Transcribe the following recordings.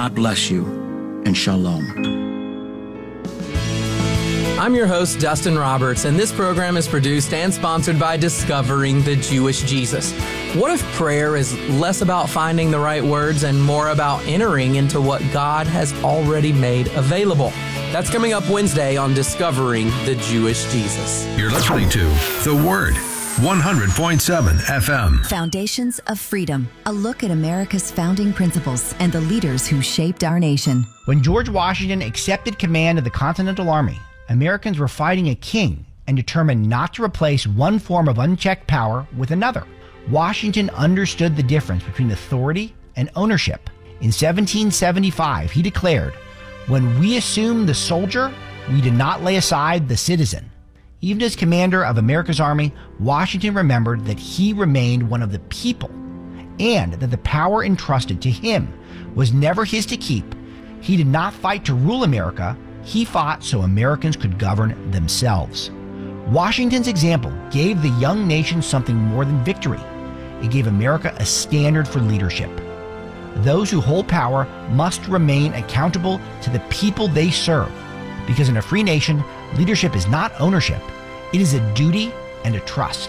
God bless you, and shalom. I'm your host, Dustin Roberts, and this program is produced and sponsored by Discovering the Jewish Jesus. What if prayer is less about finding the right words and more about entering into what God has already made available? That's coming up Wednesday on Discovering the Jewish Jesus. You're listening to The Word, 100.7 FM. Foundations of Freedom, a look at America's founding principles and the leaders who shaped our nation. When George Washington accepted command of the Continental Army, Americans were fighting a king and determined not to replace one form of unchecked power with another. Washington understood the difference between authority and ownership. In 1775, he declared, "When we assume the soldier, we did not lay aside the citizen." Even as commander of America's army, Washington remembered that he remained one of the people and that the power entrusted to him was never his to keep. He did not fight to rule America. He fought so Americans could govern themselves. Washington's example gave the young nation something more than victory. It gave America a standard for leadership. Those who hold power must remain accountable to the people they serve, because in a free nation, leadership is not ownership. It is a duty and a trust.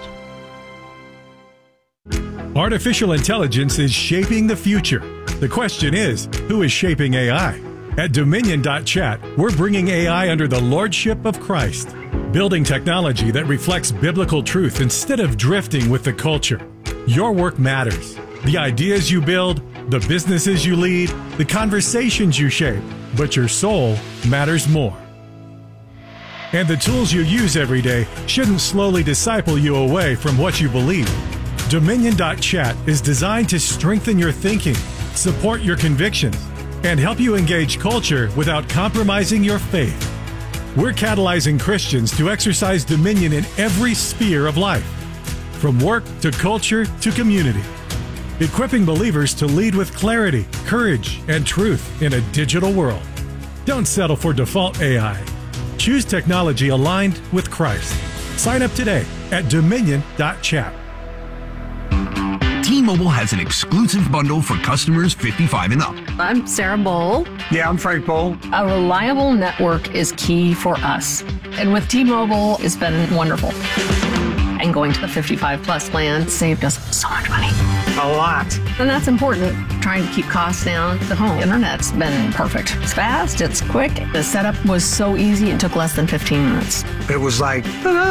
Artificial intelligence is shaping the future. The question is, who is shaping AI? At Dominion.chat, we're bringing AI under the lordship of Christ, building technology that reflects biblical truth instead of drifting with the culture. Your work matters. The ideas you build, the businesses you lead, the conversations you shape, but your soul matters more. And the tools you use every day shouldn't slowly disciple you away from what you believe. Dominion.chat is designed to strengthen your thinking, support your convictions, and help you engage culture without compromising your faith. We're catalyzing Christians to exercise dominion in every sphere of life, from work to culture to community, equipping believers to lead with clarity, courage, and truth in a digital world. Don't settle for default AI. Choose technology aligned with Christ. Sign up today at Dominion.chat. T-Mobile has an exclusive bundle for customers 55 and up. I'm Sarah Bowl. Yeah, I'm Frank Bowl. A reliable network is key for us. And with T-Mobile, it's been wonderful. And going to the 55 plus plan saved us so much money. A lot. And that's important. Trying to keep costs down. The home internet's been perfect. It's fast, it's quick. The setup was so easy, it took less than 15 minutes. It was like,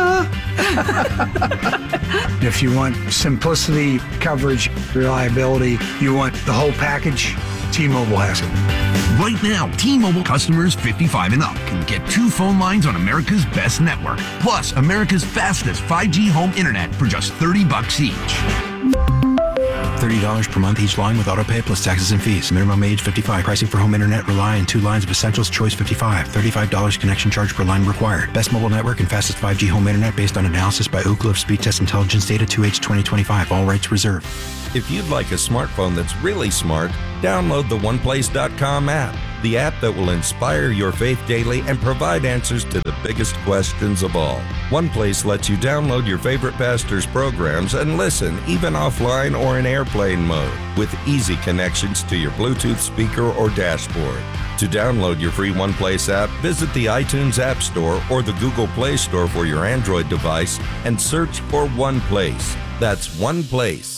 If you want simplicity, coverage, reliability, you want the whole package, T-Mobile has it. Right now, T-Mobile customers 55 and up can get 2 phone lines on America's best network, plus America's fastest 5G home internet for just $30 each. $30 per month each line with autopay plus taxes and fees. Minimum age 55. Pricing for home internet rely on 2 lines of Essentials Choice 55. $35 connection charge per line required. Best mobile network and fastest 5G home internet based on analysis by Ookla of Speed Test Intelligence data 2H 2025. All rights reserved. If you'd like a smartphone that's really smart, download the OnePlace.com app, the app that will inspire your faith daily and provide answers to the biggest questions of all. OnePlace lets you download your favorite pastor's programs and listen even offline or in airplane mode with easy connections to your Bluetooth speaker or dashboard. To download your free OnePlace app, visit the iTunes App Store or the Google Play Store for your Android device and search for OnePlace. That's OnePlace.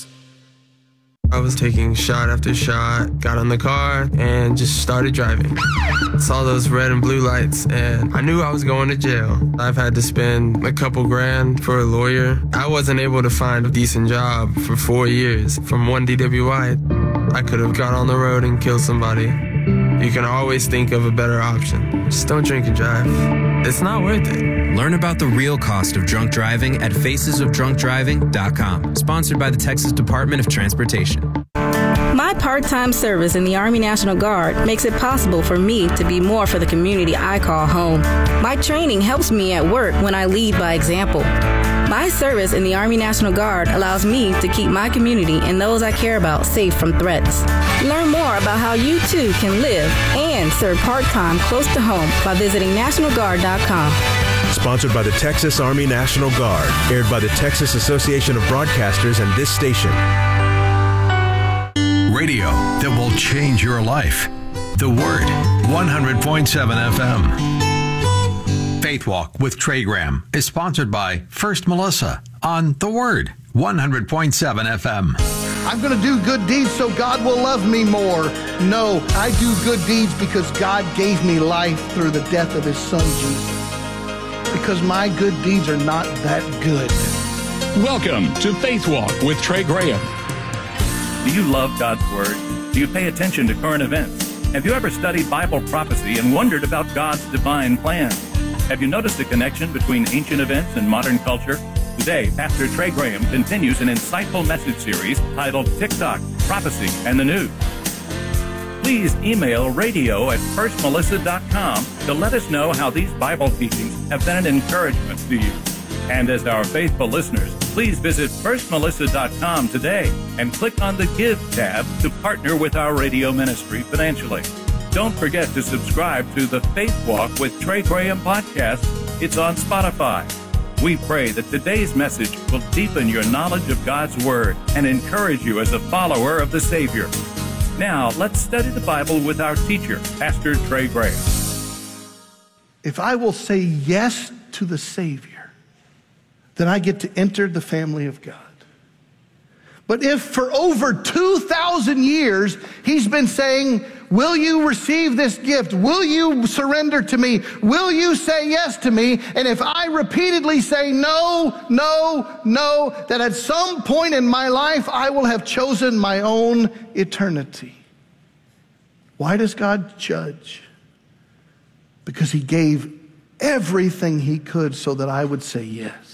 I was taking shot after shot, got in the car, and just started driving. Saw those red and blue lights, and I knew I was going to jail. I've had to spend a couple grand for a lawyer. I wasn't able to find a decent job for 4 years. From one DWI, I could have got on the road and killed somebody. You can always think of a better option. Just don't drink and drive. It's not worth it. Learn about the real cost of drunk driving at facesofdrunkdriving.com. Sponsored by the Texas Department of Transportation. My part-time service in the Army National Guard makes it possible for me to be more for the community I call home. My training helps me at work when I lead by example. My service in the Army National Guard allows me to keep my community and those I care about safe from threats. Learn more about how you too can live and serve part-time close to home by visiting NationalGuard.com. Sponsored by the Texas Army National Guard. Aired by the Texas Association of Broadcasters and this station. Radio that will change your life. The Word, 100.7 FM. Faith Walk with Trey Graham is sponsored by First Melissa on The Word, 100.7 FM. I'm going to do good deeds so God will love me more. No, I do good deeds because God gave me life through the death of his son, Jesus. Because my good deeds are not that good. Welcome to Faith Walk with Trey Graham. Do you love God's Word? Do you pay attention to current events? Have you ever studied Bible prophecy and wondered about God's divine plan? Have you noticed a connection between ancient events and modern culture? Today, Pastor Trey Graham continues an insightful message series titled TikTok, Prophecy, and the News. Please email radio@firstmelissa.com to let us know how these Bible teachings have been an encouragement to you. And as our faithful listeners, please visit firstmelissa.com today and click on the Give tab to partner with our radio ministry financially. Don't forget to subscribe to the Faith Walk with Trey Graham podcast. It's on Spotify. We pray that today's message will deepen your knowledge of God's Word and encourage you as a follower of the Savior. Now, let's study the Bible with our teacher, Pastor Trey Graham. If I will say yes to the Savior, then I get to enter the family of God. But if for over 2,000 years he's been saying, will you receive this gift? Will you surrender to me? Will you say yes to me? And if I repeatedly say no, no, no, that at some point in my life I will have chosen my own eternity. Why does God judge? Because he gave everything he could so that I would say yes.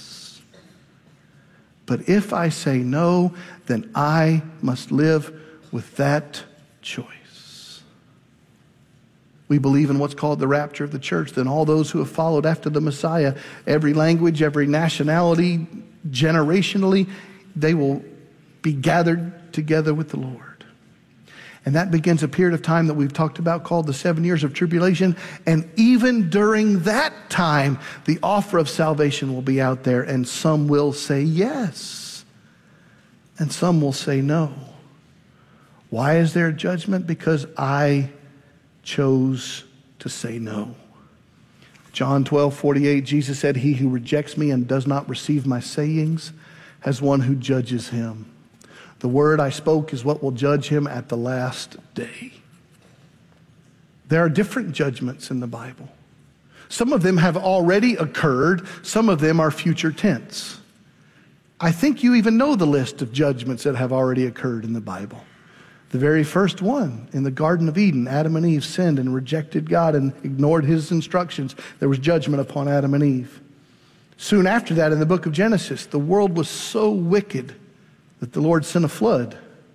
But if I say no, then I must live with that choice. We believe in what's called the rapture of the church. Then all those who have followed after the Messiah, every language, every nationality, generationally, they will be gathered together with the Lord. And that begins a period of time that we've talked about called the 7 years of tribulation. And even during that time, the offer of salvation will be out there, and some will say yes, and some will say no. Why is there a judgment? Because I chose to say no. John 12:48, Jesus said, he who rejects me and does not receive my sayings has one who judges him. The word I spoke is what will judge him at the last day. There are different judgments in the Bible. Some of them have already occurred. Some of them are future tense. I think you even know the list of judgments that have already occurred in the Bible. The very first one, in the Garden of Eden, Adam and Eve sinned and rejected God and ignored his instructions. There was judgment upon Adam and Eve. Soon after that, in the book of Genesis, the world was so wicked that the Lord sent a flood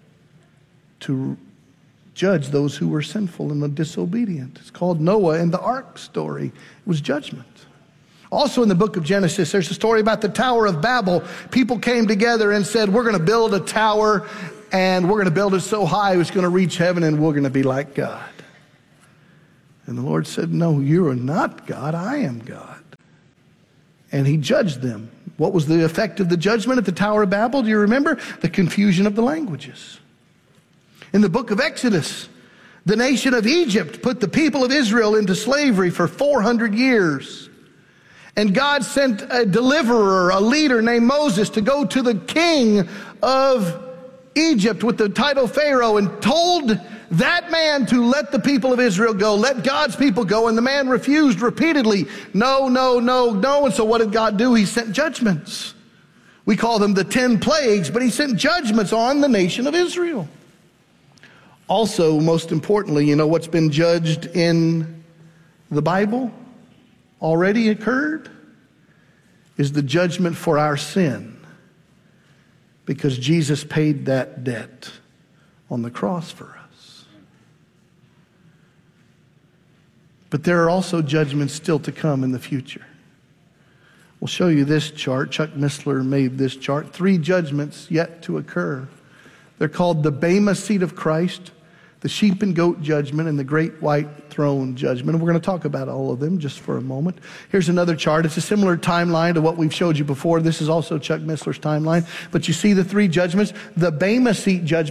to judge those who were sinful and disobedient. It's called Noah and the ark story. It was judgment. Also in the book of Genesis, there's a story about the Tower of Babel. People came together and said, we're going to build a tower, and we're going to build it so high it's going to reach heaven, and we're going to be like God. And the Lord said, no, you are not God. I am God. And he judged them. What was the effect of the judgment at the Tower of Babel? Do you remember? The confusion of the languages. In the book of Exodus, the nation of Egypt put the people of Israel into slavery for 400 years. And God sent a deliverer, a leader named Moses, to go to the king of Egypt with the title Pharaoh and told that man to let the people of Israel go, let God's people go. And the man refused repeatedly. No, no, no, no. And so what did God do? He sent judgments. We call them the 10 plagues, but he sent judgments on the nation of Israel. Also, most importantly, you know what's been judged in the Bible already occurred? Is the judgment for our sin. Because Jesus paid that debt on the cross for us. But there are also judgments still to come in the future. We'll show you this chart. Chuck Missler made this chart. 3 judgments yet to occur. They're called the Bema seat of Christ, the sheep and goat judgment, and the great white throne judgment. And we're going to talk about all of them just for a moment. Here's another chart. It's a similar timeline to what we've showed you before. This is also Chuck Missler's timeline. But you see the 3 judgments. The Bema seat judgment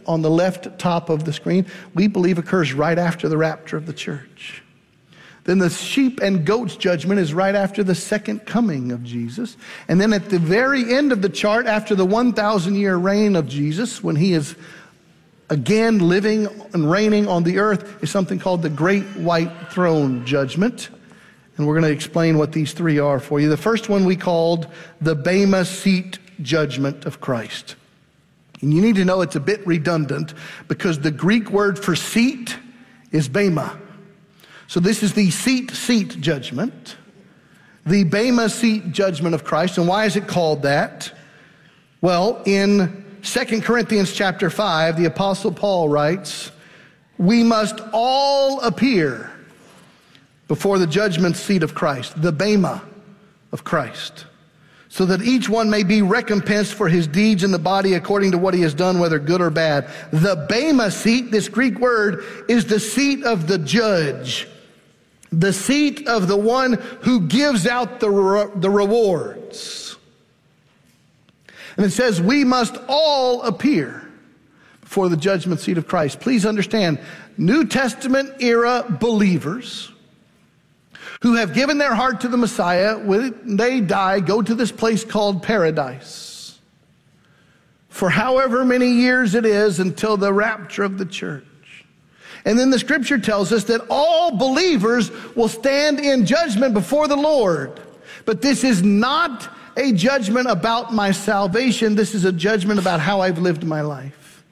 on the left top of the screen, we believe occurs right after the rapture of the church. Then the sheep and goats judgment is right after the second coming of Jesus. And then at the very end of the chart, after the 1,000-year reign of Jesus, when he is again living and reigning on the earth, is something called the Great White Throne Judgment. And we're going to explain what these three are for you. The first one we called the Bema Seat Judgment of Christ. And you need to know it's a bit redundant because the Greek word for seat is Bema. So this is the seat judgment, the Bema Seat Judgment of Christ. And why is it called that? Well, in 2 Corinthians chapter 5, the Apostle Paul writes, we must all appear before the judgment seat of Christ, the Bema of Christ, so that each one may be recompensed for his deeds in the body according to what he has done, whether good or bad. The Bema seat, this Greek word, is the seat of the judge, the seat of the one who gives out the rewards. And it says we must all appear before the judgment seat of Christ. Please understand, New Testament era believers who have given their heart to the Messiah, when they die, go to this place called paradise for however many years it is until the rapture of the church. And then the scripture tells us that all believers will stand in judgment before the Lord. But this is not a judgment about my salvation. This is a judgment about how I've lived my life.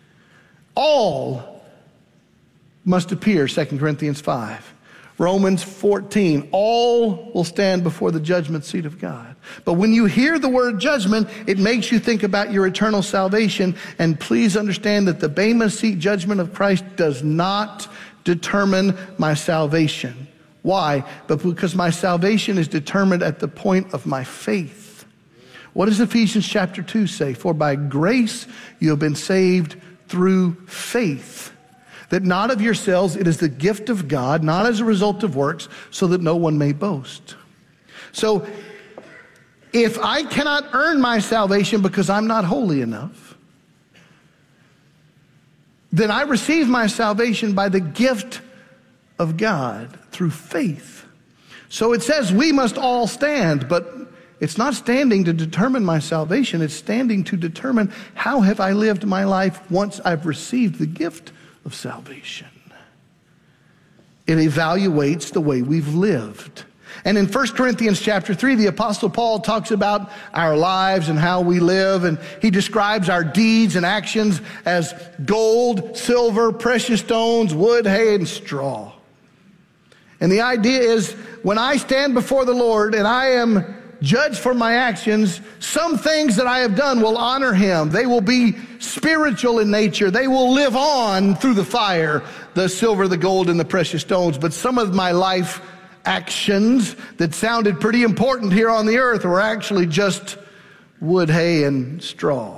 All must appear, 2 Corinthians 5. Romans 14, all will stand before the judgment seat of God. But when you hear the word judgment, it makes you think about your eternal salvation. And please understand that the Bema Seat judgment of Christ does not determine my salvation. Why? But because my salvation is determined at the point of my faith. What does Ephesians chapter 2 say? For by grace you have been saved through faith. That not of yourselves, it is the gift of God, not as a result of works, so that no one may boast. So, if I cannot earn my salvation because I'm not holy enough, then I receive my salvation by the gift of God through faith. So it says we must all stand, but it's not standing to determine my salvation. It's standing to determine how have I lived my life once I've received the gift of salvation. It evaluates the way we've lived. And in 1 Corinthians chapter 3, the Apostle Paul talks about our lives and how we live, and he describes our deeds and actions as gold, silver, precious stones, wood, hay, and straw. And the idea is when I stand before the Lord and I am judged for my actions, some things that I have done will honor him. They will be spiritual in nature. They will live on through the fire, the silver, the gold, and the precious stones. But some of my life actions that sounded pretty important here on the earth were actually just wood, hay, and straw.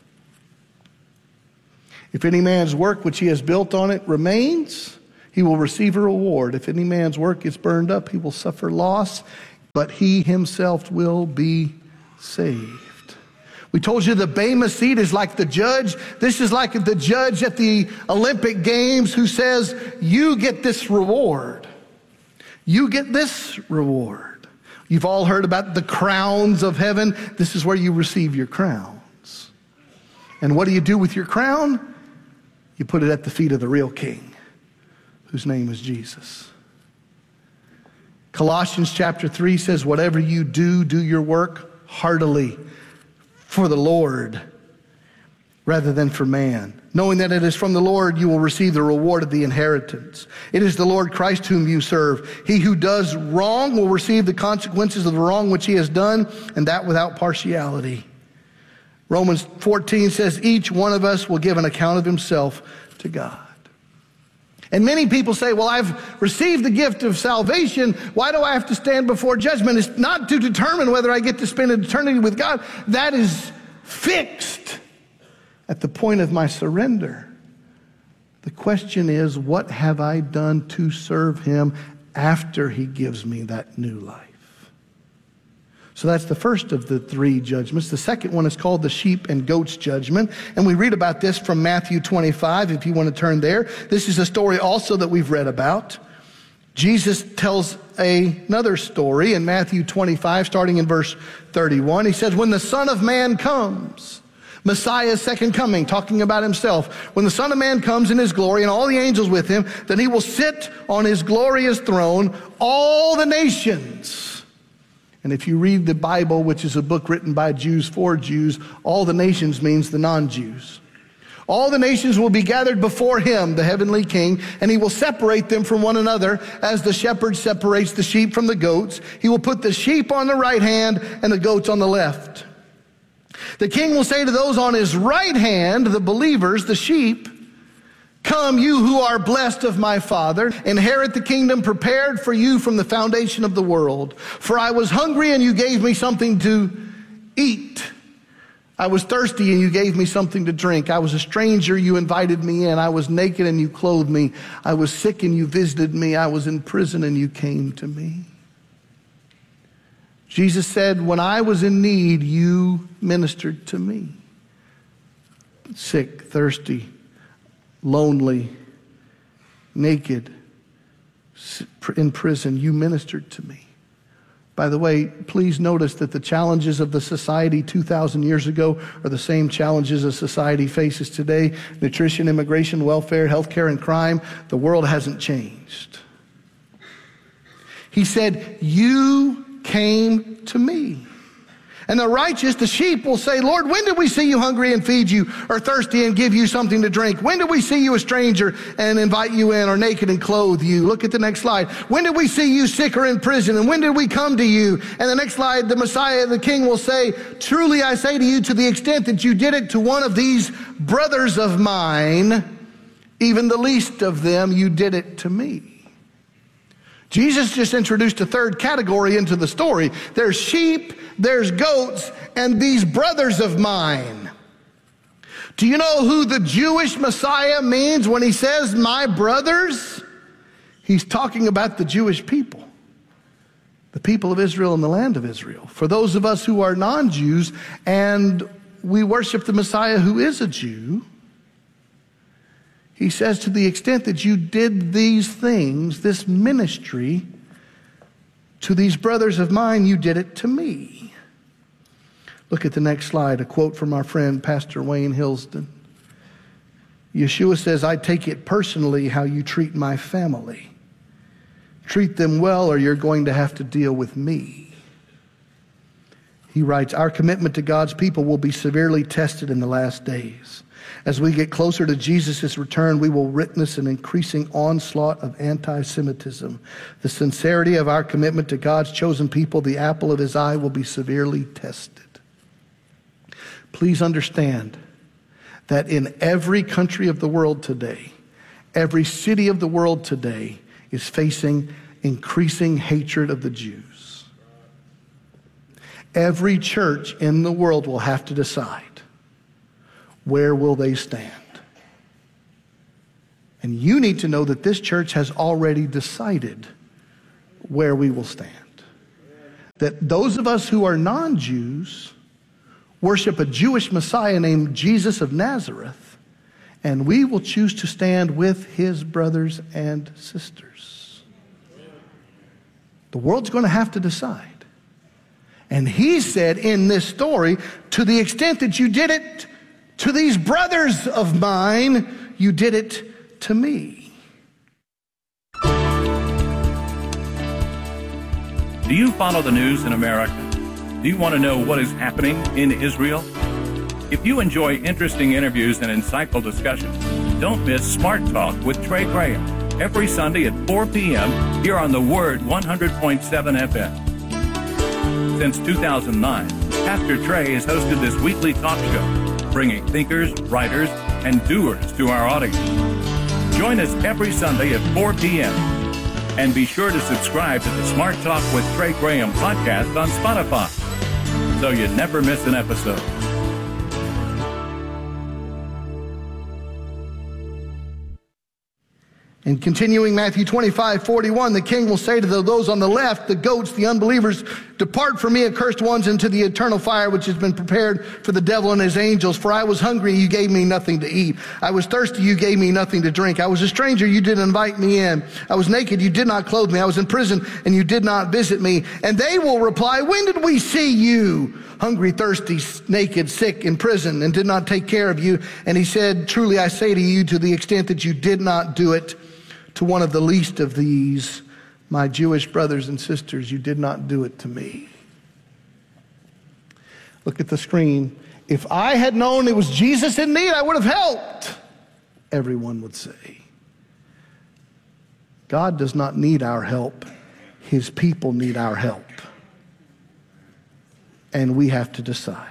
If any man's work which he has built on it remains, he will receive a reward. If any man's work is burned up, he will suffer loss, but he himself will be saved. We told you the Bema seat is like the judge. This is like the judge at the Olympic Games who says, you get this reward. You get this reward. You've all heard about the crowns of heaven. This is where you receive your crowns. And what do you do with your crown? You put it at the feet of the real king, whose name is Jesus. Colossians chapter 3 says, whatever you do, do your work heartily for the Lord rather than for man. Knowing that it is from the Lord, you will receive the reward of the inheritance. It is the Lord Christ whom you serve. He who does wrong will receive the consequences of the wrong which he has done, and that without partiality. Romans 14 says, each one of us will give an account of himself to God. And many people say, well, I've received the gift of salvation. Why do I have to stand before judgment? It's not to determine whether I get to spend an eternity with God. That is fixed at the point of my surrender. The question is, what have I done to serve him after he gives me that new life? So that's the first of the three judgments. The second one is called the sheep and goats judgment. And we read about this from Matthew 25, if you want to turn there. This is a story also that we've read about. Jesus tells another story in Matthew 25, starting in verse 31. He says, when the Son of Man comes, Messiah's second coming, talking about himself. When the Son of Man comes in his glory and all the angels with him, then he will sit on his glorious throne, all the nations. And if you read the Bible, which is a book written by Jews for Jews, all the nations means the non-Jews. All the nations will be gathered before him, the heavenly king, and he will separate them from one another as the shepherd separates the sheep from the goats. He will put the sheep on the right hand and the goats on the left. The king will say to those on his right hand, the believers, the sheep, come, you who are blessed of my Father, inherit the kingdom prepared for you from the foundation of the world. For I was hungry and you gave me something to eat. I was thirsty and you gave me something to drink. I was a stranger, you invited me in. I was naked and you clothed me. I was sick and you visited me. I was in prison and you came to me. Jesus said, when I was in need, you ministered to me. Sick, thirsty, lonely, naked, in prison, you ministered to me. By the way, please notice that the challenges of the society 2,000 years ago are the same challenges a society faces today. Nutrition, immigration, welfare, healthcare, and crime. The world hasn't changed. He said, you came to me. And the righteous, the sheep, will say, Lord, when did we see you hungry and feed you, or thirsty and give you something to drink? When did we see you a stranger and invite you in, or naked and clothe you? Look at the next slide. When did we see you sick or in prison? And when did we come to you? And the next slide, the Messiah, the King, will say, truly I say to you, to the extent that you did it to one of these brothers of mine, even the least of them, you did it to me. Jesus just introduced a third category into the story. There's sheep, there's goats, and these brothers of mine. Do you know who the Jewish Messiah means when he says, my brothers? He's talking about the Jewish people, the people of Israel and the land of Israel. For those of us who are non-Jews and we worship the Messiah who is a Jew, he says, to the extent that you did these things, this ministry, to these brothers of mine, you did it to me. Look at the next slide, a quote from our friend, Pastor Wayne Hillsden. Yeshua says, I take it personally how you treat my family. Treat them well or you're going to have to deal with me. He writes, our commitment to God's people will be severely tested in the last days. As we get closer to Jesus' return, we will witness an increasing onslaught of anti-Semitism. The sincerity of our commitment to God's chosen people, the apple of his eye, will be severely tested. Please understand that in every country of the world today, every city of the world today is facing increasing hatred of the Jews. Every church in the world will have to decide, where will they stand? And you need to know that this church has already decided where we will stand. That those of us who are non-Jews worship a Jewish Messiah named Jesus of Nazareth, and we will choose to stand with his brothers and sisters. The world's going to have to decide. And he said in this story, to the extent that you did it to these brothers of mine, you did it to me. Do you follow the news in America? Do you want to know what is happening in Israel? If you enjoy interesting interviews and insightful discussions, don't miss Smart Talk with Trey Graham every Sunday at 4 p.m. here on The Word 100.7 FM. Since 2009, Pastor Trey has hosted this weekly talk show, bringing thinkers, writers, and doers to our audience. Join us every Sunday at 4 p.m. And be sure to subscribe to the Smart Talk with Trey Graham podcast on Spotify, so you never miss an episode. And continuing Matthew 25:41, the king will say to those on the left, the goats, the unbelievers, Depart from me, accursed ones, into the eternal fire which has been prepared for the devil and his angels. For I was hungry, you gave me nothing to eat. I was thirsty, you gave me nothing to drink. I was a stranger, you didn't invite me in. I was naked, you did not clothe me. I was in prison, and you did not visit me. And they will reply, when did we see you? Hungry, thirsty, naked, sick, in prison, and did not take care of you. And he said, truly I say to you, to the extent that you did not do it to one of the least of these, my Jewish brothers and sisters, you did not do it to me. Look at the screen. If I had known it was Jesus in need, I would have helped, everyone would say. God does not need our help. His people need our help. And we have to decide.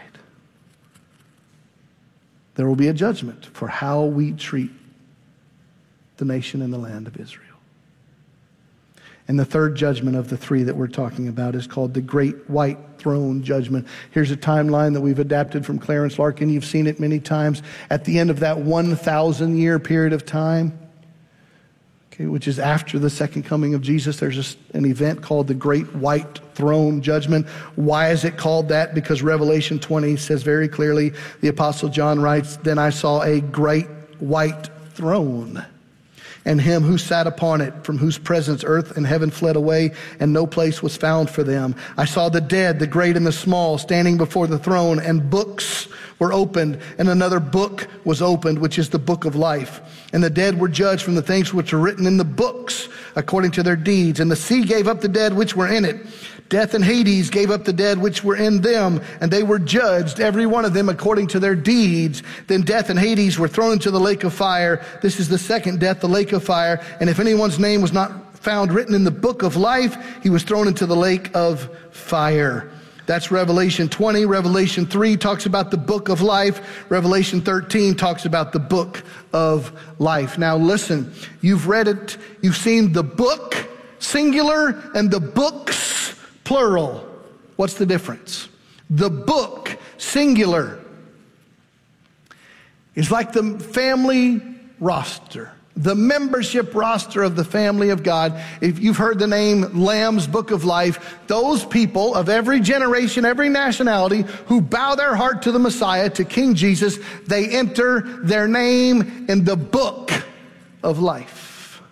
There will be a judgment for how we treat the nation and the land of Israel. And the third judgment of the three that we're talking about is called the Great White Throne Judgment. Here's a timeline that we've adapted from Clarence Larkin. You've seen it many times. At the end of that 1,000-year period of time, which is after the second coming of Jesus, there's an event called the Great White Throne Judgment. Why is it called that? Because Revelation 20 says very clearly, the Apostle John writes, then I saw a great white throne, and him who sat upon it, from whose presence earth and heaven fled away, and no place was found for them. I saw the dead, the great and the small, standing before the throne, and books were opened, and another book was opened, which is the book of life. And the dead were judged from the things which are written in the books, according to their deeds. And the sea gave up the dead which were in it. Death and Hades gave up the dead which were in them, and they were judged, every one of them according to their deeds. Then death and Hades were thrown into the lake of fire. This is the second death, the lake of fire. And if anyone's name was not found written in the book of life, he was thrown into the lake of fire. That's Revelation 20. Revelation 3 talks about the book of life. Revelation 13 talks about the book of life. Now listen, you've read it. You've seen the book, singular, and the books, plural. What's the difference? The book, singular, is like the family roster. The membership roster of the family of God. If you've heard the name Lamb's Book of Life, those people of every generation, every nationality who bow their heart to the Messiah, to King Jesus, they enter their name in the book of life.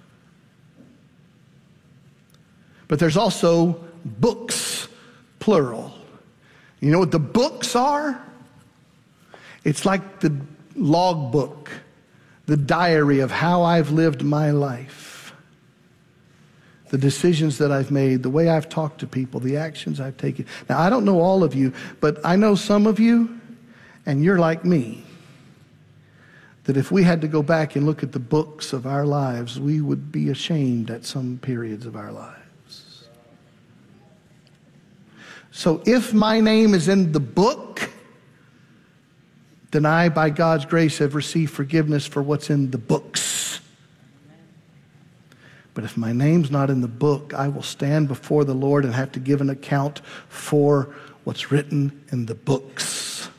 But there's also books, plural. You know what the books are? It's like the logbook, the diary of how I've lived my life, the decisions that I've made, the way I've talked to people, the actions I've taken. Now, I don't know all of you, but I know some of you, and you're like me, that if we had to go back and look at the books of our lives, we would be ashamed at some periods of our lives. So if my name is in the book, then I, by God's grace, have received forgiveness for what's in the books. But if my name's not in the book, I will stand before the Lord and have to give an account for what's written in the books.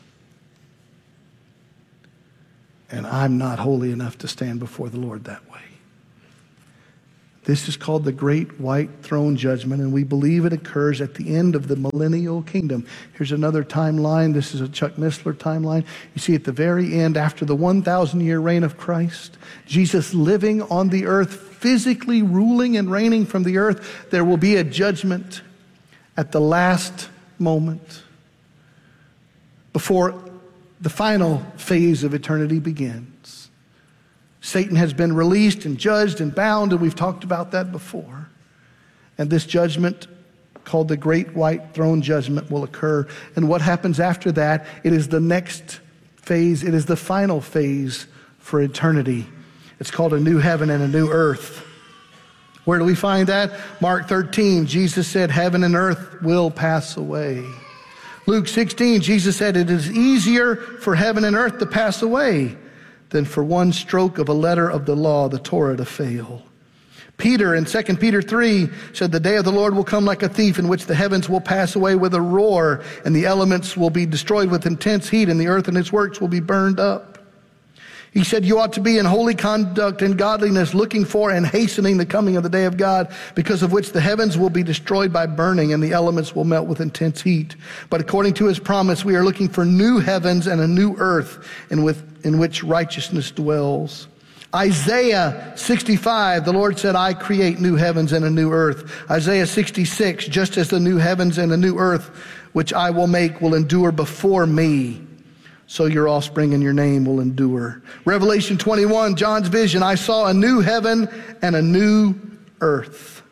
And I'm not holy enough to stand before the Lord that way. This is called the Great White Throne Judgment, and we believe it occurs at the end of the millennial kingdom. Here's another timeline. This is a Chuck Missler timeline. You see at the very end, after the 1,000-year reign of Christ, Jesus living on the earth, physically ruling and reigning from the earth, there will be a judgment at the last moment before the final phase of eternity begins. Satan has been released and judged and bound, and we've talked about that before. And this judgment, called the Great White Throne Judgment, will occur. And what happens after that, it is the next phase. It is the final phase for eternity. It's called a new heaven and a new earth. Where do we find that? Mark 13, Jesus said, heaven and earth will pass away. Luke 16, Jesus said, it is easier for heaven and earth to pass away than for one stroke of a letter of the law, the Torah, to fail. Peter in 2 Peter 3 said, the day of the Lord will come like a thief, in which the heavens will pass away with a roar, and the elements will be destroyed with intense heat, and the earth and its works will be burned up. He said, you ought to be in holy conduct and godliness, looking for and hastening the coming of the day of God, because of which the heavens will be destroyed by burning and the elements will melt with intense heat. But according to his promise, we are looking for new heavens and a new earth in which righteousness dwells. Isaiah 65, the Lord said, I create new heavens and a new earth. Isaiah 66, just as the new heavens and a new earth, which I will make, will endure before me, so your offspring and your name will endure. Revelation 21, John's vision, I saw a new heaven and a new earth.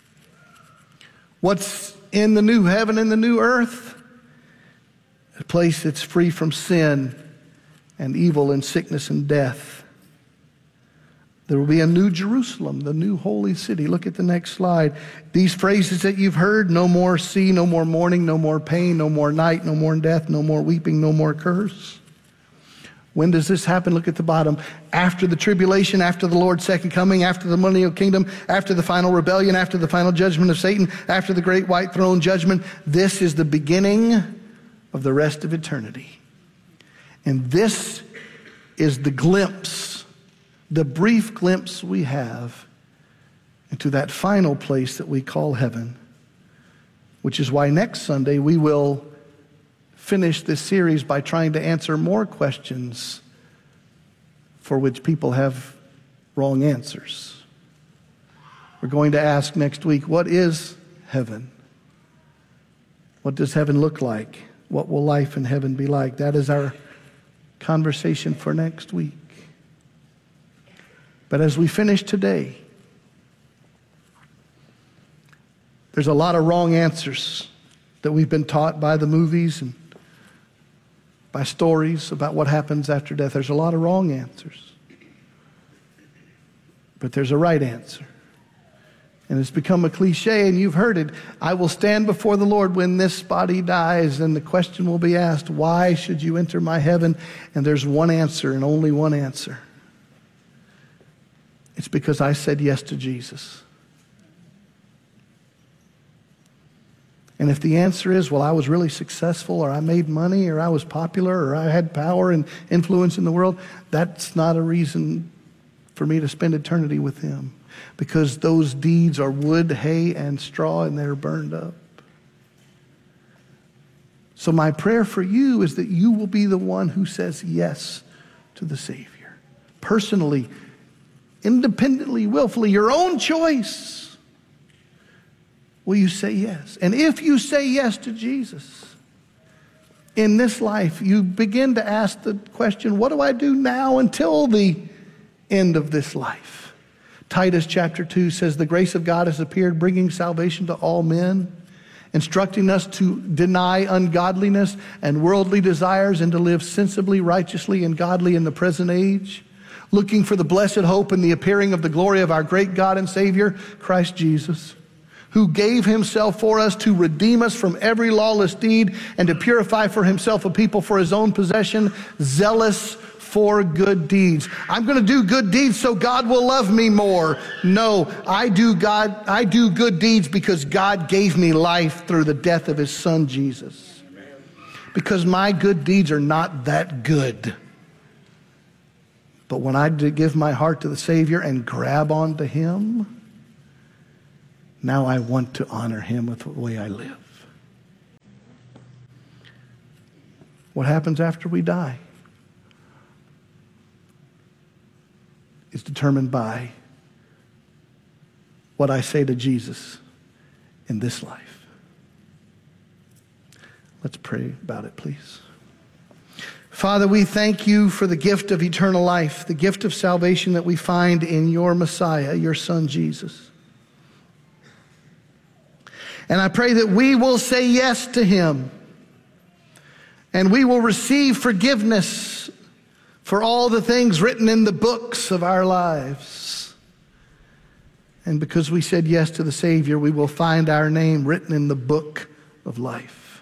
What's in the new heaven and the new earth? A place that's free from sin and evil and sickness and death. There will be a new Jerusalem, the new holy city. Look at the next slide. These phrases that you've heard, no more sea, no more mourning, no more pain, no more night, no more death, no more weeping, no more curse. When does this happen? Look at the bottom. After the tribulation, after the Lord's second coming, after the millennial kingdom, after the final rebellion, after the final judgment of Satan, after the great white throne judgment, this is the beginning of the rest of eternity. And this is the glimpse, the brief glimpse we have into that final place that we call heaven, which is why next Sunday we will finish this series by trying to answer more questions for which people have wrong answers. We're going to ask next week, what is heaven? What does heaven look like? What will life in heaven be like? That is our conversation for next week. But as we finish today, there's a lot of wrong answers that we've been taught by the movies and by stories about what happens after death. There's a lot of wrong answers. But there's a right answer. And it's become a cliche, and you've heard it. I will stand before the Lord when this body dies, and the question will be asked, why should you enter my heaven? And there's one answer and only one answer. It's because I said yes to Jesus. And if the answer is, well, I was really successful, or I made money, or I was popular, or I had power and influence in the world, that's not a reason for me to spend eternity with him. Because those deeds are wood, hay, and straw, and they're burned up. So my prayer for you is that you will be the one who says yes to the Savior. Personally, independently, willfully, your own choice. Will you say yes? And if you say yes to Jesus in this life, you begin to ask the question, what do I do now until the end of this life? Titus chapter 2 says, the grace of God has appeared, bringing salvation to all men, instructing us to deny ungodliness and worldly desires and to live sensibly, righteously, and godly in the present age, looking for the blessed hope and the appearing of the glory of our great God and Savior, Christ Jesus, who gave himself for us to redeem us from every lawless deed and to purify for himself a people for his own possession, zealous for good deeds. I'm going to do good deeds so God will love me more. No, I do good deeds because God gave me life through the death of his son, Jesus. Because my good deeds are not that good. But when I give my heart to the Savior and grab onto him, now I want to honor him with the way I live. What happens after we die is determined by what I say to Jesus in this life. Let's pray about it, please. Father, we thank you for the gift of eternal life, the gift of salvation that we find in your Messiah, your Son, Jesus. And I pray that we will say yes to him, and we will receive forgiveness for all the things written in the books of our lives. And because we said yes to the Savior, we will find our name written in the book of life.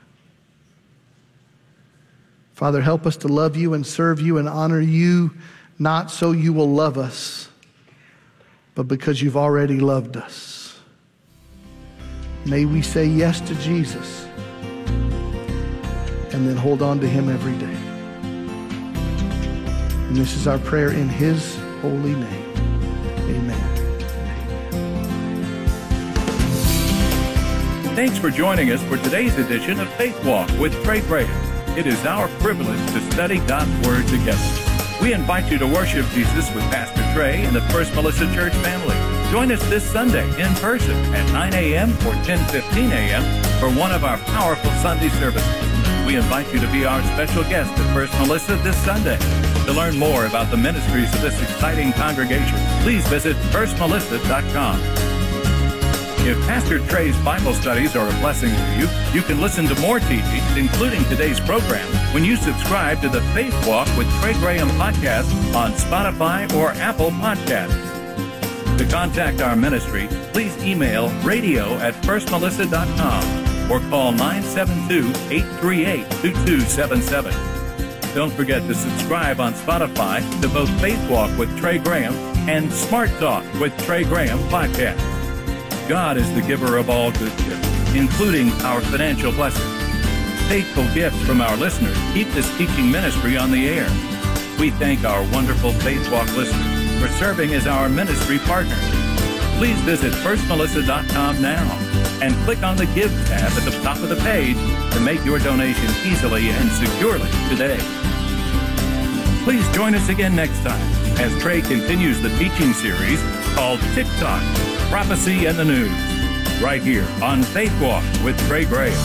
Father, help us to love you and serve you and honor you, not so you will love us, but because you've already loved us. May we say yes to Jesus and then hold on to him every day. And this is our prayer in His holy name. Amen. Thanks for joining us for today's edition of Faith Walk with Trey Graham. It is our privilege to study God's Word together. We invite you to worship Jesus with Pastor Trey and the First Melissa Church family. Join us this Sunday in person at 9 a.m. or 10:15 a.m. for one of our powerful Sunday services. We invite you to be our special guest at First Melissa this Sunday. To learn more about the ministries of this exciting congregation, please visit firstmelissa.com. If Pastor Trey's Bible studies are a blessing to you, you can listen to more teachings, including today's program, when you subscribe to the Faith Walk with Trey Graham podcast on Spotify or Apple Podcasts. To contact our ministry, please email radio@firstmelissa.com or call 972-838-2277. Don't forget to subscribe on Spotify to both Faith Walk with Trey Graham and Smart Talk with Trey Graham podcast. God is the giver of all good gifts, including our financial blessings. Faithful gifts from our listeners keep this teaching ministry on the air. We thank our wonderful Faith Walk listeners for serving as our ministry partners. Please visit firstmelissa.com now and click on the Give tab at the top of the page to make your donation easily and securely today. Please join us again next time as Trey continues the teaching series called TikTok, Prophecy and the News, right here on Faith Walk with Trey Graham.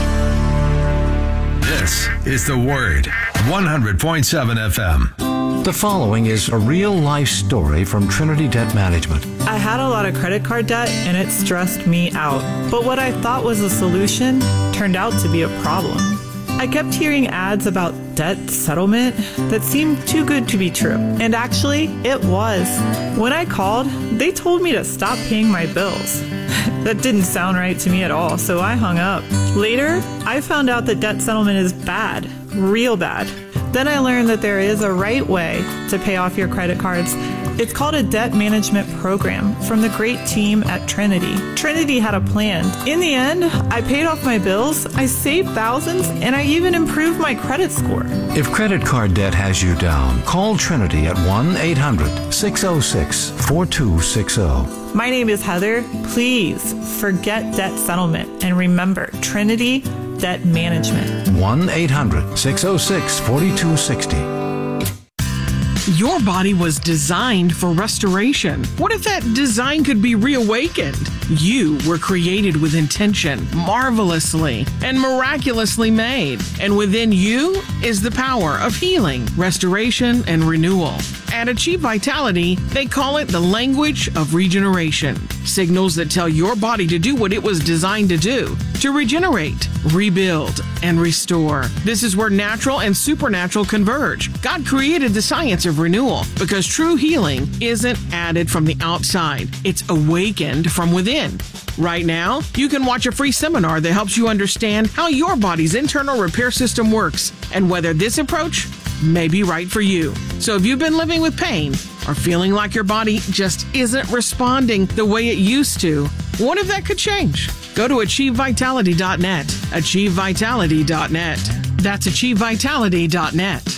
This is The Word, 100.7 FM. The following is a real-life story from Trinity Debt Management. I had a lot of credit card debt and it stressed me out. But what I thought was a solution turned out to be a problem. I kept hearing ads about debt settlement that seemed too good to be true. And actually, it was. When I called, they told me to stop paying my bills. That didn't sound right to me at all, so I hung up. Later, I found out that debt settlement is bad, real bad. Then I learned that there is a right way to pay off your credit cards. It's called a debt management program from the great team at Trinity. Trinity had a plan. In the end, I paid off my bills, I saved thousands, and I even improved my credit score. If credit card debt has you down, call Trinity at 1-800-606-4260. My name is Heather. Please forget debt settlement and remember Trinity Debt Management. 1-800-606-4260. Your body was designed for restoration. What if that design could be reawakened? You were created with intention, marvelously and miraculously made. And within you is the power of healing, restoration, and renewal. At Achieve Vitality, they call it the language of regeneration. Signals that tell your body to do what it was designed to do, to regenerate, rebuild, and restore. This is where natural and supernatural converge. God created the science of renewal because true healing isn't added from the outside. It's awakened from within. Right now, you can watch a free seminar that helps you understand how your body's internal repair system works and whether this approach may be right for you. So if you've been living with pain or feeling like your body just isn't responding the way it used to, what if that could change? Go to AchieveVitality.net. AchieveVitality.net. That's AchieveVitality.net.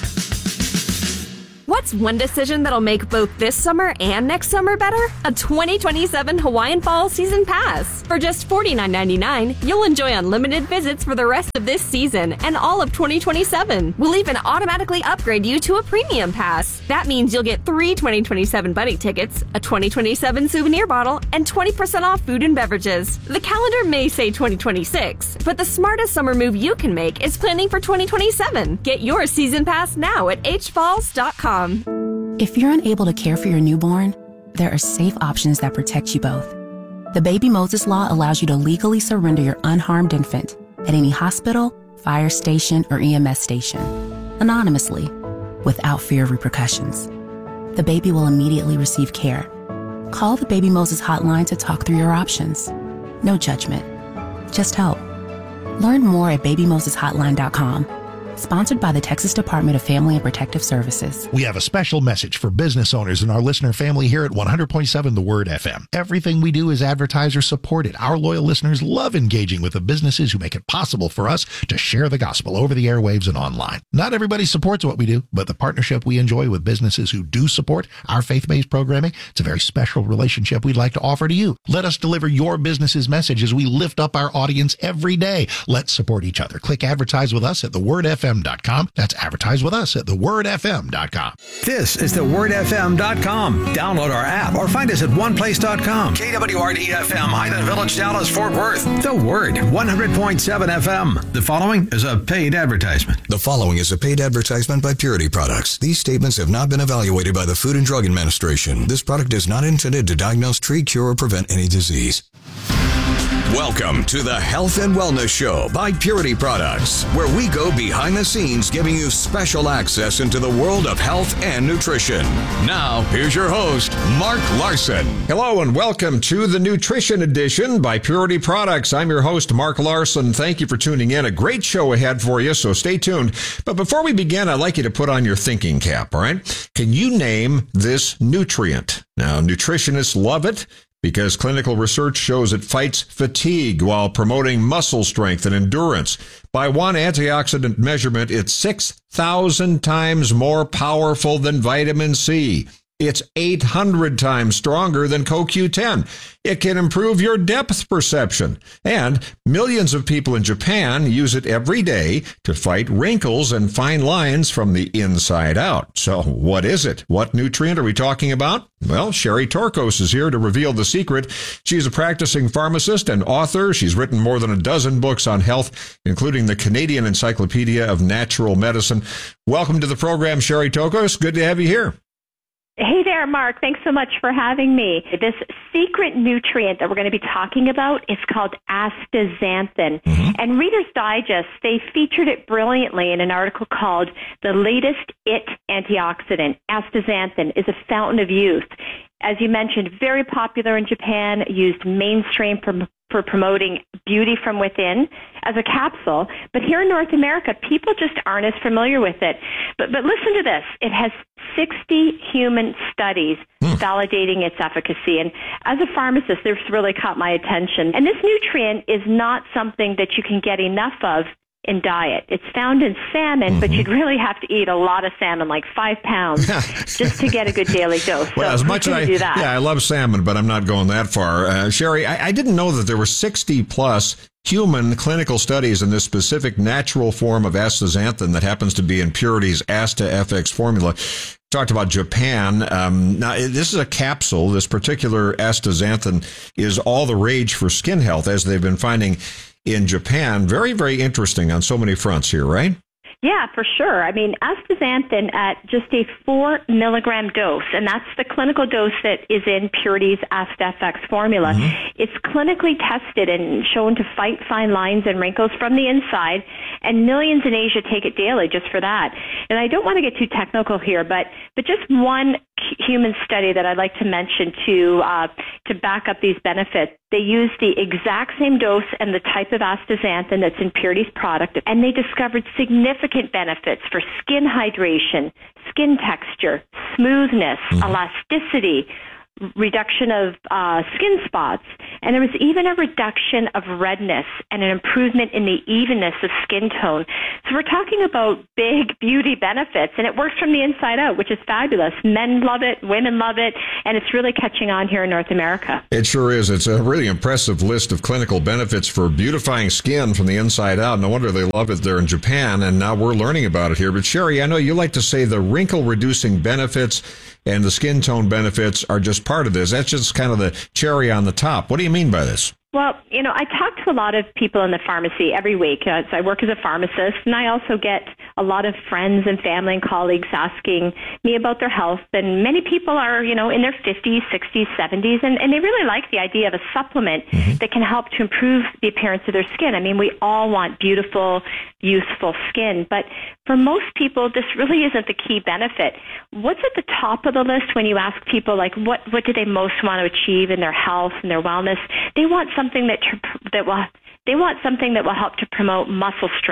What's one decision that'll make both this summer and next summer better? A 2027 Hawaiian Fall Season Pass. For just $49.99, you'll enjoy unlimited visits for the rest of this season and all of 2027. We'll even automatically upgrade you to a premium pass. That means you'll get 3 2027 bunny tickets, a 2027 souvenir bottle, and 20% off food and beverages. The calendar may say 2026, but the smartest summer move you can make is planning for 2027. Get your season pass now at hfalls.com. If you're unable to care for your newborn, there are safe options that protect you both. The Baby Moses Law allows you to legally surrender your unharmed infant at any hospital, fire station, or EMS station, anonymously, without fear of repercussions. The baby will immediately receive care. Call the Baby Moses hotline to talk through your options. No judgment, just help. Learn more at babymoseshotline.com. Sponsored by the Texas Department of Family and Protective Services. We have a special message for business owners and our listener family here at 100.7 The Word FM. Everything we do is advertiser supported. Our loyal listeners love engaging with the businesses who make it possible for us to share the gospel over the airwaves and online. Not everybody supports what we do, but the partnership we enjoy with businesses who do support our faith-based programming, it's a very special relationship we'd like to offer to you. Let us deliver your business's message as we lift up our audience every day. Let's support each other. Click advertise with us at thewordfm.com. That's advertise with us at thewordfm.com. This is thewordfm.com. Download our app or find us at oneplace.com. KWRD-FM, Highland Village, Dallas, Fort Worth. The Word, 100.7 FM. The following is a paid advertisement. The following is a paid advertisement by Purity Products. These statements have not been evaluated by the Food and Drug Administration. This product is not intended to diagnose, treat, cure, or prevent any disease. Welcome to the Health and Wellness Show by Purity Products, where we go behind the scenes giving you special access into the world of health and nutrition. Now, here's your host, Mark Larson. Hello and welcome to the Nutrition Edition by Purity Products. I'm your host, Mark Larson. Thank you for tuning in. A great show ahead for you, so stay tuned. But before we begin, I'd like you to put on your thinking cap, all right? Can you name this nutrient? Now, nutritionists love it, because clinical research shows it fights fatigue while promoting muscle strength and endurance. By one antioxidant measurement, it's 6,000 times more powerful than vitamin C. It's 800 times stronger than CoQ10. It can improve your depth perception. And millions of people in Japan use it every day to fight wrinkles and fine lines from the inside out. So what is it? What nutrient are we talking about? Well, Sherry Torkos is here to reveal the secret. She's a practicing pharmacist and author. She's written more than a dozen books on health, including the Canadian Encyclopedia of Natural Medicine. Welcome to the program, Sherry Torkos. Good to have you here. Hey there, Mark. Thanks so much for having me. This secret nutrient that we're going to be talking about is called astaxanthin. And Reader's Digest, they featured it brilliantly in an article called The Latest IT Antioxidant. Astaxanthin is a fountain of youth. As you mentioned, very popular in Japan, used mainstream for promoting beauty from within as a capsule. But here in North America, people just aren't as familiar with it. But listen to this. It has 60 human studies validating its efficacy. And as a pharmacist, this really caught my attention. And this nutrient is not something that you can get enough of in diet. It's found in salmon, but you'd really have to eat a lot of salmon, like 5 pounds, just to get a good daily dose. Well, so as much as I love salmon, but I'm not going that far. Sherry, I didn't know that there were 60 plus human clinical studies in this specific natural form of astaxanthin that happens to be in Purity's AstaFX formula. Talked about Japan. Now, this is a capsule. This particular astaxanthin is all the rage for skin health, as they've been finding in Japan. Very, very interesting on so many fronts here, right? Yeah, for sure. I mean, astaxanthin at just a 4 milligram dose, and that's the clinical dose that is in Purity's AstaFX formula. It's clinically tested and shown to fight fine lines and wrinkles from the inside, and millions in Asia take it daily just for that. And I don't want to get too technical here, but just one human study that I'd like to mention to back up these benefits. They used the exact same dose and the type of astaxanthin that's in Purity's product, and they discovered significant benefits for skin hydration, skin texture, smoothness, elasticity, reduction of skin spots, and there was even a reduction of redness and an improvement in the evenness of skin tone. So we're talking about big beauty benefits, and it works from the inside out, which is fabulous. Men love it, women love it, and it's really catching on here in North America. It sure is. It's a really impressive list of clinical benefits for beautifying skin from the inside out. No wonder they love it there in Japan, and now we're learning about it here. But Sherry, I know you like to say the wrinkle-reducing benefits and the skin tone benefits are just part of this. That's just kind of the cherry on the top. What do you mean by this? Well, you know, I talk to a lot of people in the pharmacy every week. So I work as a pharmacist, and I also get a lot of friends and family and colleagues asking me about their health. And many people are, you know, in their 50s, 60s, 70s, and they really like the idea of a supplement that can help to improve the appearance of their skin. I mean, we all want beautiful, youthful skin, but for most people, this really isn't the key benefit. What's at the top of the list when you ask people, like, what do they most want to achieve in their health and their wellness? They want something that will help to promote muscle strength.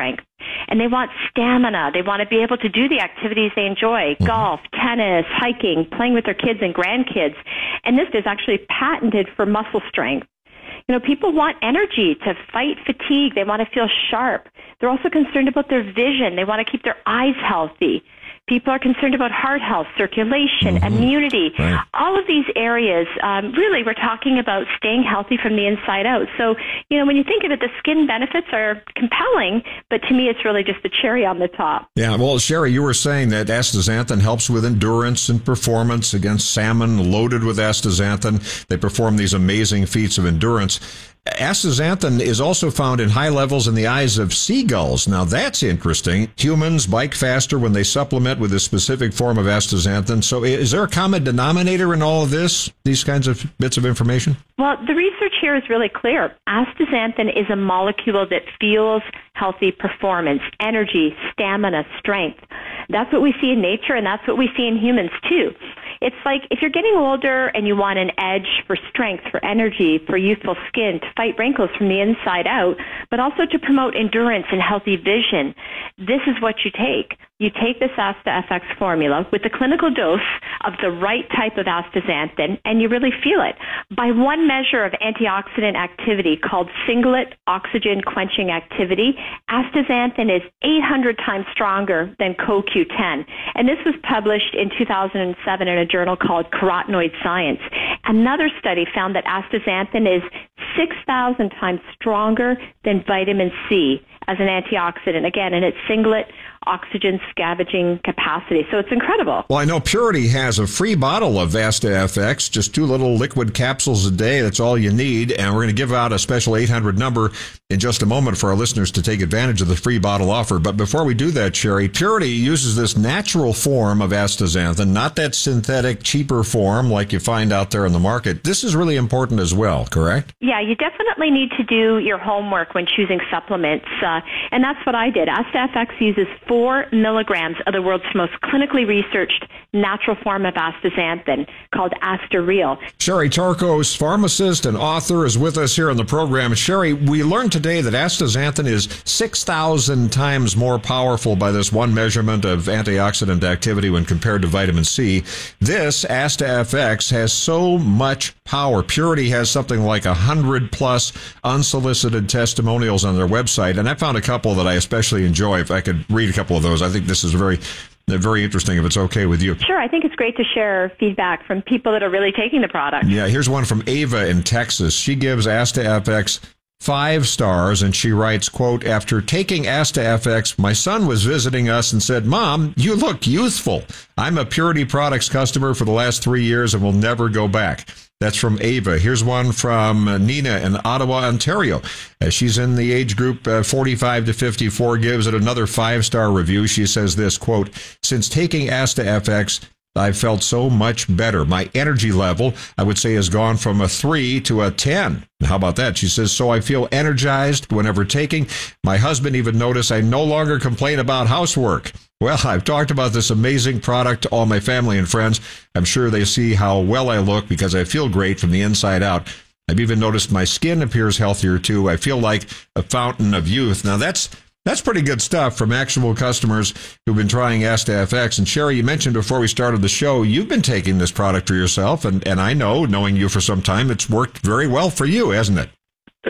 and they want stamina. They want to be able to do the activities they enjoy, golf, tennis, hiking, playing with their kids and grandkids. And this is actually patented for muscle strength. You know, people want energy to fight fatigue. They want to feel sharp. They're also concerned about their vision. They want to keep their eyes healthy. People are concerned about heart health, circulation, immunity. Right. All of these areas, really, we're talking about staying healthy from the inside out. So, you know, when you think of it, the skin benefits are compelling, but to me, it's really just the cherry on the top. Yeah, well, Sherry, you were saying that astaxanthin helps with endurance and performance against salmon loaded with astaxanthin. They perform these amazing feats of endurance. Astaxanthin is also found in high levels in the eyes of seagulls. Now, that's interesting. Humans bike faster when they supplement with a specific form of astaxanthin. So is there a common denominator in all of this, these kinds of bits of information? Well, the research here is really clear. Astaxanthin is a molecule that fuels healthy performance, energy, stamina, strength. That's what we see in nature, and that's what we see in humans, too. It's like if you're getting older and you want an edge for strength, for energy, for youthful skin, to fight wrinkles from the inside out, but also to promote endurance and healthy vision, this is what you take. You take this AstaFX formula with the clinical dose of the right type of astaxanthin, and you really feel it. By one measure of antioxidant activity called singlet oxygen quenching activity, astaxanthin is 800 times stronger than CoQ10. And this was published in 2007 in a journal called Carotenoid Science. Another study found that astaxanthin is 6,000 times stronger than vitamin C as an antioxidant, again, in its singlet oxygen scavenging capacity. So it's incredible. Well, I know Purity has a free bottle of AstaFX, just 2 little liquid capsules a day. That's all you need. And we're going to give out a special 800 number in just a moment for our listeners to take advantage of the free bottle offer. But before we do that, Sherry, Purity uses this natural form of astaxanthin, not that synthetic, cheaper form like you find out there in the market. This is really important as well, correct? Yeah, you definitely need to do your homework when choosing supplements. And that's what I did. AstaFX uses 4 milligrams of the world's most clinically researched natural form of astaxanthin called Astareal. Sherry Tarkos, pharmacist and author, is with us here on the program. Sherry, we learned today that astaxanthin is 6,000 times more powerful by this one measurement of antioxidant activity when compared to vitamin C. This AstaFX has so much power. Purity has something like 100 plus unsolicited testimonials on their website, and I found a couple that I especially enjoy. If I could read a couple of those, I think this is very interesting if it's okay with you. Sure, I think it's great to share feedback from people that are really taking the product. Yeah, here's one from Ava in Texas. She gives AstaFX 5 stars, and she writes, quote, "After taking AstaFX, my son was visiting us and said, 'Mom, you look youthful. I'm a Purity Products customer for the last 3 years and will never go back.'" That's from Ava. Here's one from Nina in Ottawa, Ontario. She's in the age group 45 to 54, gives it another 5-star review. She says this, quote, "Since taking AstaFX, I've felt so much better. My energy level, I would say, has gone from a 3 to a 10. How about that?" She says, "So I feel energized whenever taking. My husband even noticed I no longer complain about housework." Well, I've talked about this amazing product to all my family and friends. I'm sure they see how well I look because I feel great from the inside out. I've even noticed my skin appears healthier too. I feel like a fountain of youth. Now that's pretty good stuff from actual customers who've been trying AstaFX. And Sherry, you mentioned before we started the show, you've been taking this product for yourself. And I know, knowing you for some time, it's worked very well for you, hasn't it?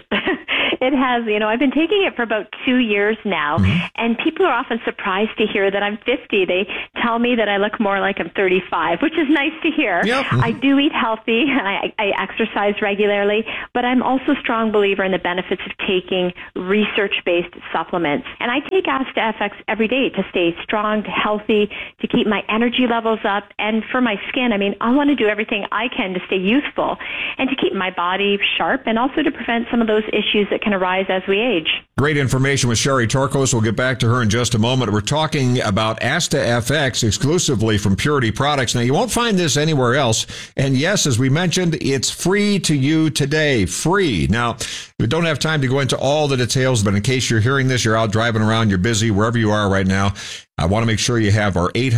It has. You know, I've been taking it for about 2 years now, and people are often surprised to hear that I'm 50. They tell me that I look more like I'm 35, which is nice to hear. Yep. I do eat healthy, and I exercise regularly, but I'm also a strong believer in the benefits of taking research-based supplements. And I take AstaFX every day to stay strong, healthy, to keep my energy levels up, and for my skin. I mean, I want to do everything I can to stay youthful and to keep my body sharp, and also to prevent some of those issues that can arise as we age. Great information with Sherry Tarkos. We'll get back to her in just a moment. We're talking about AstaFX exclusively from Purity Products. Now, you won't find this anywhere else. And yes, as we mentioned, it's free to you today. Free. Now, we don't have time to go into all the details, but in case you're hearing this, you're out driving around, you're busy, wherever you are right now, I want to make sure you have our 800